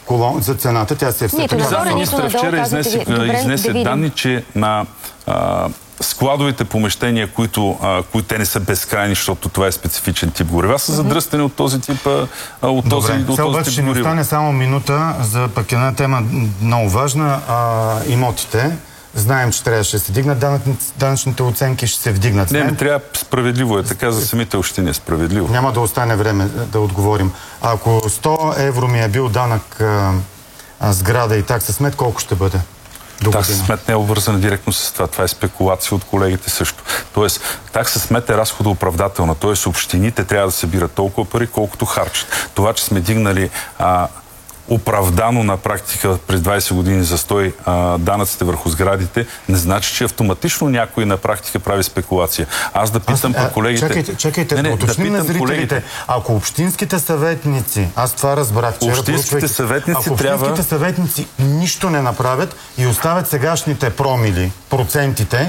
за цената, тя се е все така. Министър вчера изнесе данни, че на складовите помещения, които те не са безкрайни, защото това е специфичен тип горива, са задръстени от този тип обаче ще ни остане само минута за пък една тема много важна. Имотите. Знаем, че трябваше да се дигнат данъчните оценки, ще се вдигнат. Не, трябва справедливо е така за самите общини. Справедливо. Няма да остане време да отговорим. Ако 100 евро ми е бил данък сграда и такса смет, колко ще бъде? Такса смет не е обвързана директно с това. Това е спекулация от колегите също. Тоест, такса смет е разходооправдателна. Тоест, общините трябва да събират толкова пари, колкото харчат. Това, че сме дигнали оправдано на практика през 20 години застой данъците върху сградите, не значи, че автоматично някой на практика прави спекулация. Аз да питам по колегите... Чакайте, да уточним на зрителите. Ако общинските съветници, аз това разбрах вчера, общинските съветници нищо не направят и оставят сегашните промили, процентите,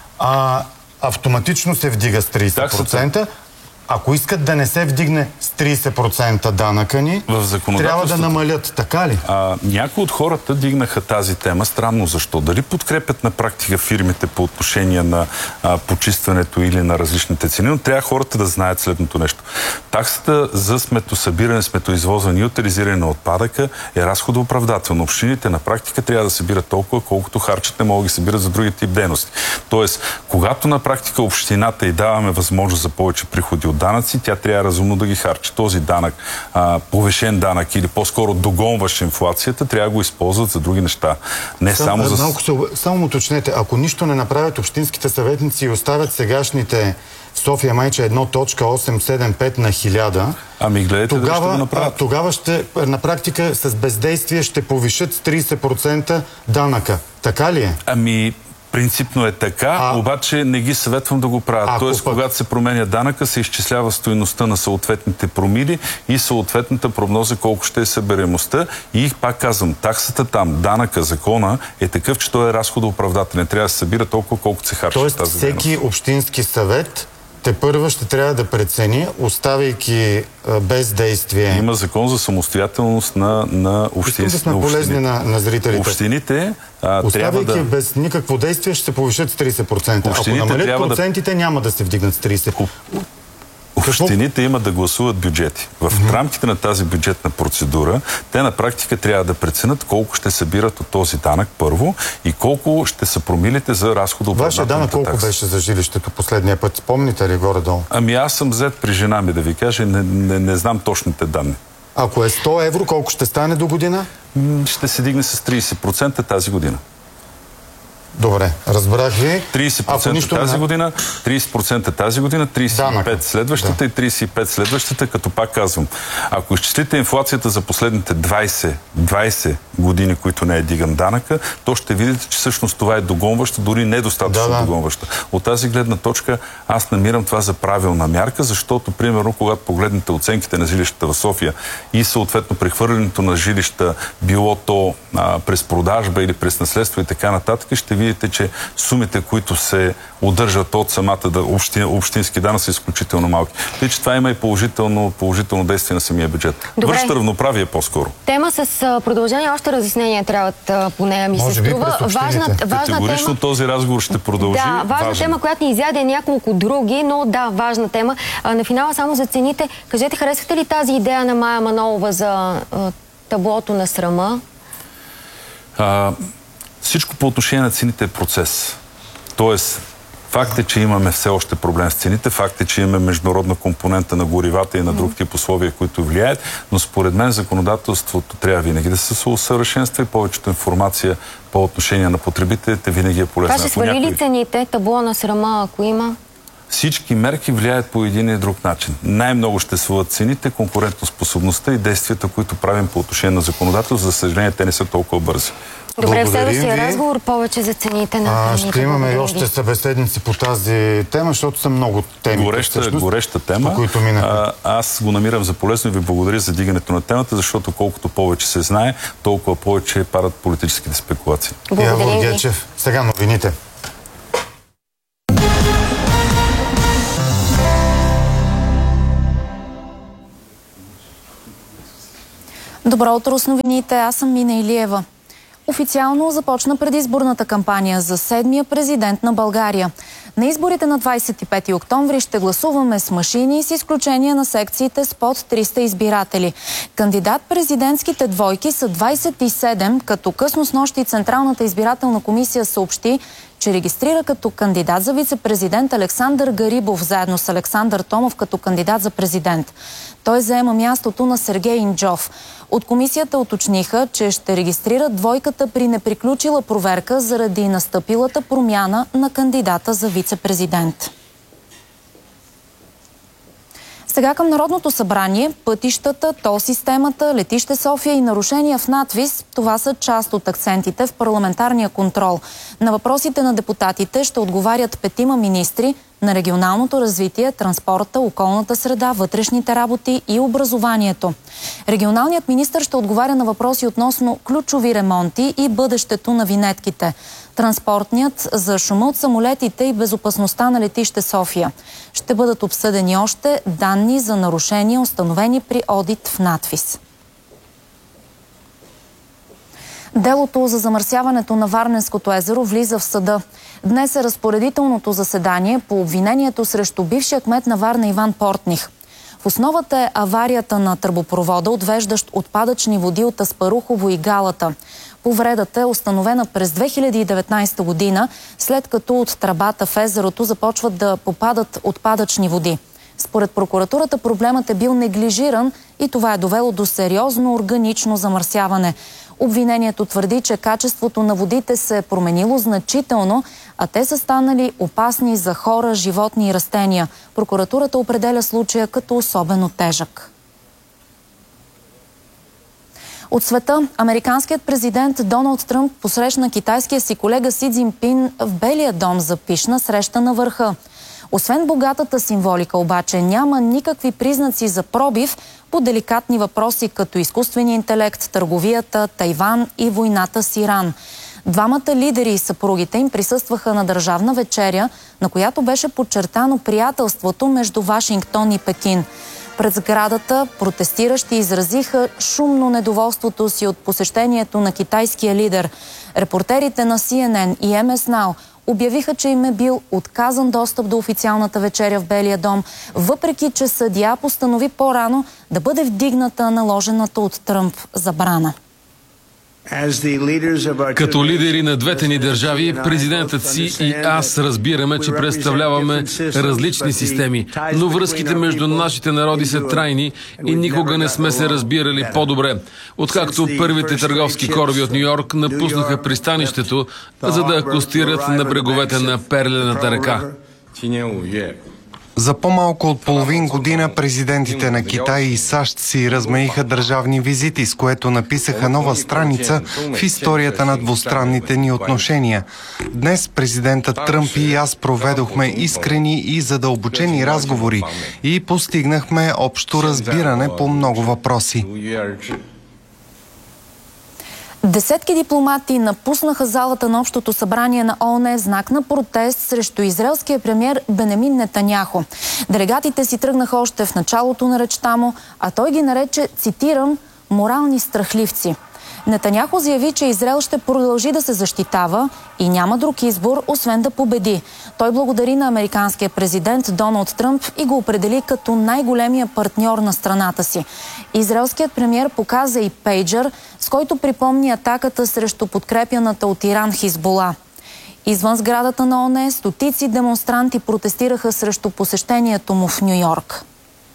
автоматично се вдига с 30%. Ако искат да не се вдигне с 30% данъка ни, трябва да намалят. Така ли? Някои от хората дигнаха тази тема. Странно защо. Дали подкрепят на практика фирмите по отношение на почистването или на различните цени, но трябва хората да знаят следното нещо. Таксата за сметосъбиране, сметоизвозване и утилизиране на отпадъка е разходооправдателна. Общините на практика трябва да събират толкова, колкото харчат, не могат да ги събират за други тип дейности. Тоест, когато на практика общината й даваме възможност за повече приходи от данъци, тя трябва разумно да ги харчи. Този данък, повишен данък или по-скоро догонващ инфлацията, трябва да го използват за други неща. Не само за... Само уточнете, ако нищо не направят общинските съветници и оставят сегашните в София майче 1.875 на 1000, гледайте да ще го направят. Тогава ще, на практика с бездействие ще повишат с 30% данъка. Така ли е? Принципно е така, обаче не ги съветвам да го правят. Тоест, когато се променя данъка, се изчислява стойността на съответните промили и съответната прогноза колко ще е съберемостта. И пак казвам, таксата там, данъка, закона е такъв, че той е разходооправдателен. Трябва да се събира толкова, колкото се харчи. Тоест, всеки общински съвет тепърва ще трябва да прецени, оставяйки без действие. Има закон за самостоятелност на общините. Да сме полезни на зрителите. Общините оставяйки без никакво действие, ще се повишат с 30%. Ако намалят процентите, няма да се вдигнат с 30%. Общините имат да гласуват бюджети. В рамките на тази бюджетна процедура, те на практика трябва да преценят колко ще събират от този данък първо и колко ще са промилите за разходооправдателната такса. Вашия данък колко беше за жилището последния път? Спомните ли горе-долу? Аз съм взет при жена ми, да ви кажа, не знам точните данни. Ако е 100 евро, колко ще стане до година? Ще се дигне с 30% тази година. Добре, разбрах ви. 30% тази година, 30% тази година, 35% следващата и 35% следващата, като пак казвам, ако изчислите инфлацията за последните 20 години, които не е диган данъка, то ще видите, че всъщност това е догонващо, дори недостатъчно догонващо. От тази гледна точка аз намирам това за правилна мярка, защото, примерно, когато погледнете оценките на жилищата в София и съответно прехвърлянето на жилища, било то през продажба или през наследство и така нататък, ще видите, че сумите, които се удържат от самата общински данък, са изключително малки. Тъй, че това има и положително действие на самия бюджет. Връща равноправие по-скоро. Тема с продължение, още разяснения трябват по нея, ми се струва. Категорично тема, този разговор ще продължи. Да, важна тема, която ни изяде няколко други, но да, важна тема. На финала само за цените. Кажете, харесвате ли тази идея на Мая Манолова за таблото на срама? Всичко по отношение на цените е процес. Тоест, факт е, че имаме все още проблем с цените, факт е, че имаме международна компонента на горивата и на друг тип условия, които влияят, но според мен законодателството трябва винаги да се усъвършенства и повечето информация по отношение на потребителите винаги е полезна. Това ще свали ли цените, табло на срама, ако има? Всички мерки влияят по един и друг начин. Най-много ще свалят цените, конкурентоспособността и действията, които правим по отношение на законодателство. За съжаление, те не са толкова бързи. Добре, в следващия разговор повече за цените на храните. Ще имаме и още събеседници по тази тема, защото са много теми. Гореща тема. Които минахме. Аз го намирам за полезно и ви благодаря за дигането на темата, защото колкото повече се знае, толкова повече падат политическите спекулации. Благодаря ви. Гечев. Сега новините. Добър Добро утро с новините. Аз съм Мина Илиева. Официално започна предизборната кампания за 7-я президент на България. На изборите на 25 октомври ще гласуваме с машини, с изключение на секциите с под 300 избиратели. Кандидат-президентските двойки са 27, като късно снощи Централната избирателна комисия съобщи, че регистрира като кандидат за вице-президент Александър Гарибов, заедно с Александър Томов като кандидат за президент. Той заема мястото на Сергей Инджов. От комисията уточниха, че ще регистрират двойката при неприключила проверка заради настъпилата промяна на кандидата за вице-президент. Сега към Народното събрание, пътищата, тол-системата, летище София и нарушения в надвис, това са част от акцентите в парламентарния контрол. На въпросите на депутатите ще отговарят 5 министри на регионалното развитие, транспорта, околната среда, вътрешните работи и образованието. Регионалният министър ще отговаря на въпроси относно ключови ремонти и бъдещето на винетките. Транспортният за шума от самолетите и безопасността на летище София. Ще бъдат обсъдени още данни за нарушения, установени при одит в надвис. Делото за замърсяването на Варненското езеро влиза в съда. Днес е разпоредителното заседание по обвинението срещу бившия кмет на Варна Иван Портних. В основата е аварията на тръбопровода, отвеждащ отпадъчни води от Аспарухово и Галата. Повредата е установена през 2019 година, след като от тръбата в езерото започват да попадат отпадъчни води. Според прокуратурата проблемът е бил неглижиран и това е довело до сериозно органично замърсяване. Обвинението твърди, че качеството на водите се е променило значително, а те са станали опасни за хора, животни и растения. Прокуратурата определя случая като особено тежък. От света, американският президент Доналд Тръмп посрещна китайския си колега Си Цзинпин в Белия дом за пищна среща на върха. Освен богатата символика обаче, няма никакви признаци за пробив по деликатни въпроси като изкуствения интелект, търговията, Тайван и войната с Иран. Двамата лидери и съпругите им присъстваха на държавна вечеря, на която беше подчертано приятелството между Вашингтон и Пекин. Пред сградата протестиращи изразиха шумно недоволството си от посещението на китайския лидер. Репортерите на CNN и MS Now обявиха, че им е бил отказан достъп до официалната вечеря в Белия дом, въпреки че съдия постанови по-рано да бъде вдигната наложената от Тръмп забрана. Като лидери на двете ни държави, президентът си и аз разбираме, че представляваме различни системи, но връзките между нашите народи са трайни и никога не сме се разбирали по-добре. Откакто първите търговски кораби от Нью-Йорк напуснаха пристанището, за да акостират на бреговете на Перлената река. За по-малко от половин година президентите на Китай и САЩ си размениха държавни визити, с което написаха нова страница в историята на двустранните ни отношения. Днес президентът Тръмп и аз проведохме искрени и задълбочени разговори и постигнахме общо разбиране по много въпроси. Десетки дипломати напуснаха залата на Общото събрание на ООН в знак на протест срещу израелския премиер Бенямин Нетаняху. Делегатите си тръгнаха още в началото на речта му, а той ги нарече, цитирам, морални страхливци. Нетаняху заяви, че Израел ще продължи да се защитава и няма друг избор, освен да победи. Той благодари на американския президент Доналд Тръмп и го определи като най-големия партньор на страната си. Израелският премиер показа и пейджър, с който припомни атаката срещу подкрепяната от Иран Хизбола. Извън сградата на ООН стотици демонстранти протестираха срещу посещението му в Ню-Йорк.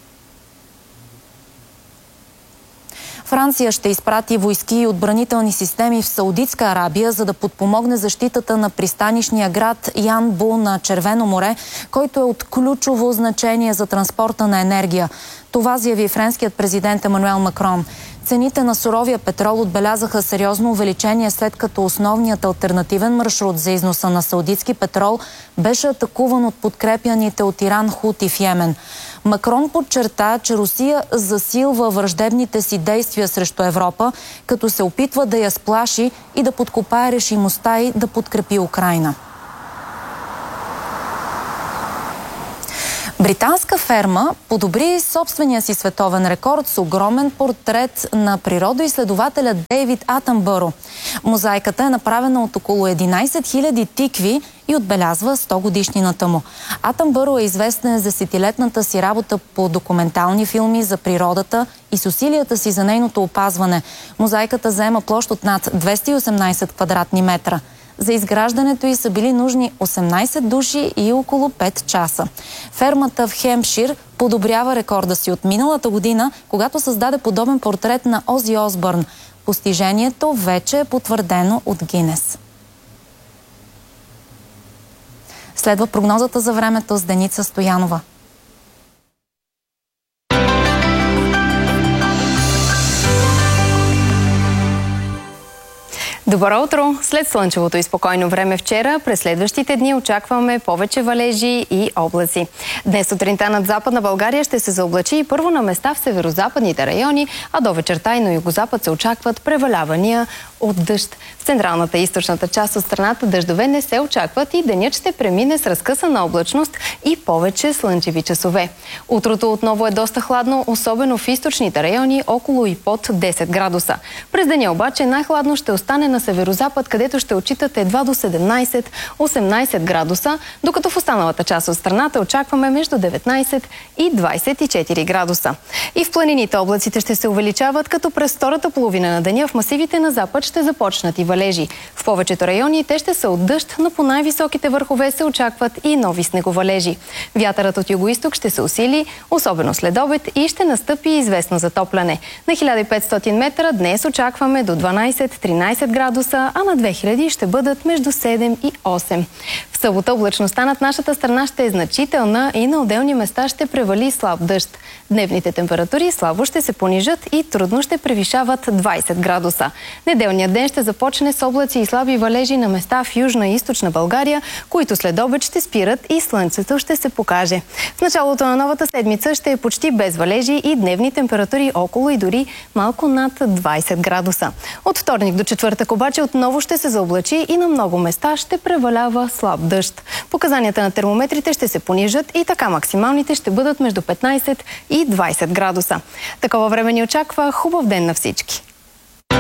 Франция ще изпрати войски и отбранителни системи в Саудитска Арабия, за да подпомогне защитата на пристанищния град Янбу на Червено море, който е от ключово значение за транспорта на енергия. Това заяви френският президент Емануел Макрон. Цените на суровия петрол отбелязаха сериозно увеличение, след като основният алтернативен маршрут за износа на саудитски петрол беше атакуван от подкрепяните от Иран хути в Йемен. Макрон подчерта, че Русия засилва враждебните си действия срещу Европа, като се опитва да я сплаши и да подкопае решимостта й да подкрепи Украйна. Британска ферма подобри собствения си световен рекорд с огромен портрет на природоизследователя Дейвид Атънбъро. Мозайката е направена от около 11 000 тикви и отбелязва 100 годишнината му. Атънбъро е известен за десетилетната си работа по документални филми за природата и с усилията си за нейното опазване. Мозайката заема площ от над 218 квадратни метра. За изграждането й са били нужни 18 души и около 5 часа. Фермата в Хемпшир подобрява рекорда си от миналата година, когато създаде подобен портрет на Ози Осбърн. Постижението вече е потвърдено от Гинес. Следва прогнозата за времето с Деница Стоянова. Добро утро! След слънчевото и спокойно време вчера, през следващите дни очакваме повече валежи и облаци. Днес сутринта над Западна България ще се заоблачи и първо на места в северозападните райони, а до вечерта и на югозапад се очакват превалявания от дъжд. В централната и източната част от страната дъждове не се очакват и денят ще премине с разкъсана облачност и повече слънчеви часове. Утрото отново е доста хладно, особено в източните райони, около и под 10 градуса. През деня обаче най-хладно ще остане на северозапад, където ще отчитат едва до 17-18 градуса, докато в останалата част от страната очакваме между 19 и 24 градуса. И в планините облаците ще се увеличават, като през втората половина на деня в масивите на запад ще започнат и валежи. В повечето райони те ще са от дъжд, но по най-високите върхове се очакват и нови снеговалежи. Вятърът от югоизток ще се усили, особено след обед, и ще настъпи известно затопляне. На 1500 метра днес очакваме до 12-13 градуса, а на 2000 ще бъдат между 7 и 8. В събота облачността над нашата страна ще е значителна и на отделни места ще превали слаб дъжд. Дневните температури слабо ще се понижат и трудно ще превишават 20 градуса. Неделният ден ще започне с облаци и слаби валежи на места в Южна и Източна България, които след обед ще спират и слънцето ще се покаже. В началото на новата седмица ще е почти без валежи и дневни температури около и дори малко над 20 градуса. От вторник до четвъртък обаче отново ще се заоблачи и на много места ще превалява слаб дъжд. Показанията на термометрите ще се понижат и така максималните ще бъдат между 15 и 20 градуса. Такова време ни очаква. Хубав ден на всички!